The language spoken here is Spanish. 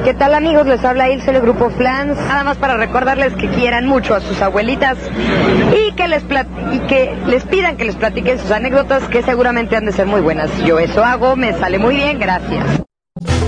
¿Qué tal, amigos? Les habla Ilse del Grupo Flans. Nada más para recordarles que quieran mucho a sus abuelitas y que les pidan que les platiquen sus anécdotas, que seguramente han de ser muy buenas. Yo eso hago, me sale muy bien, gracias.